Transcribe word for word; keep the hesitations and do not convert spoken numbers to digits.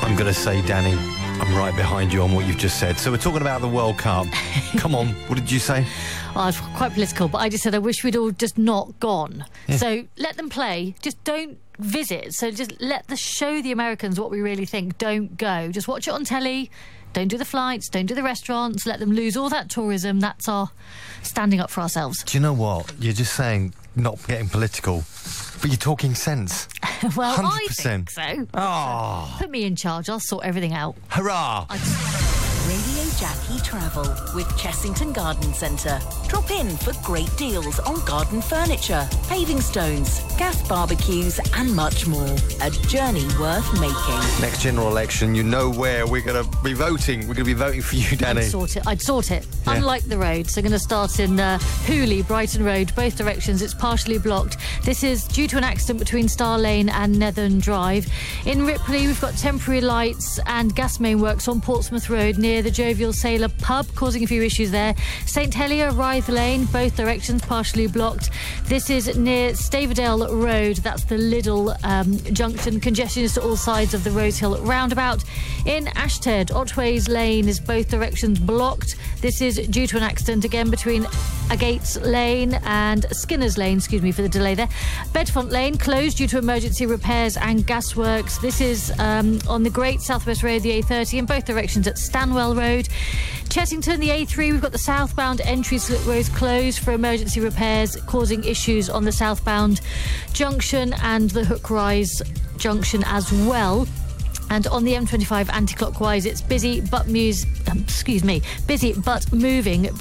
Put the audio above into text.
I'm going to say, Danny, I'm right behind you on what you've just said. So we're talking about the World Cup. Come on, what did you say? Well, I was quite political, but I just said I wish we'd all just not gone. Yeah. So let them play. Just don't visit. So just let the show the Americans what we really think. Don't go. Just watch it on telly. Don't do the flights. Don't do the restaurants. Let them lose all that tourism. That's our standing up for ourselves. Do you know what? You're just saying not getting political, but you're talking sense. Well, one hundred percent. I think so. Oh. Put me in charge. I'll sort everything out. Hurrah! I Radio Jackie Travel with Chessington Garden Centre. Drop in for great deals on garden furniture, paving stones, gas barbecues and much more. A journey worth making. Next general election, you know where we're going to be voting. We're going to be voting for you, Danny. I'd sort it. I'd sort it. Yeah. Unlike the roads, they're going to start in uh, Hooley, Brighton Road, both directions. It's partially blocked. This is due to an accident between Star Lane and Nethern Drive. In Ripley, we've got temporary lights and gas main works on Portsmouth Road near the Jovial Sailor pub, causing a few issues there. St Helier, Rythe Lane, both directions partially blocked. This is near Staverdale Road. That's the Lidl um, junction. Congestion is to all sides of the Rosehill roundabout. In Ashted, Otways Lane is both directions blocked. This is due to an accident again between Agates Lane and Skinner's Lane, excuse me for the delay there. Bedfont Lane closed due to emergency repairs and gasworks. This is um, on the Great Southwest Road, the A thirty, in both directions at Stanwell Road. Chessington, the A three, we've got the southbound entry slip roads closed for emergency repairs, causing issues on the southbound junction and the Hook Rise junction as well. And on the M twenty-five anti-clockwise, it's busy but muse, um, excuse me, busy but moving.